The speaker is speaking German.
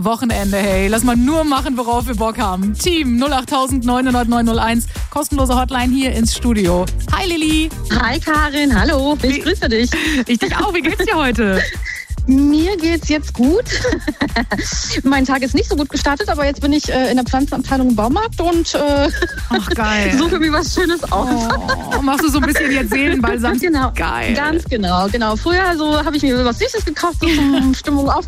Wochenende, hey. Lass mal nur machen, worauf wir Bock haben. Team 08000 900 901. Kostenlose Hotline hier ins Studio. Hi Lilly. Hi Karin, hallo. Ich grüße dich. Ich dich auch. Wie geht's dir heute? Mir geht's jetzt gut. Mein Tag ist nicht so gut gestartet, aber jetzt bin ich in der Pflanzenabteilung im Baumarkt und Ach, geil. suche mir was Schönes aus. Oh, machst du so ein bisschen jetzt Seelenbalsam? Genau. Geil. Ganz genau. Früher so habe ich mir was Süßes gekauft, so zum Stimmung auf.